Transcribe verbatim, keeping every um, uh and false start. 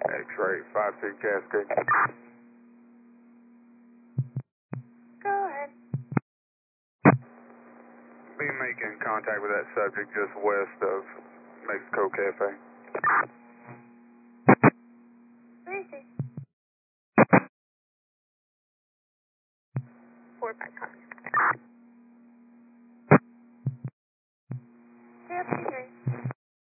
X-ray five two Cascade. Go ahead. Be making contact with that subject just west of Mexico Cafe. Where is he? Four back copies.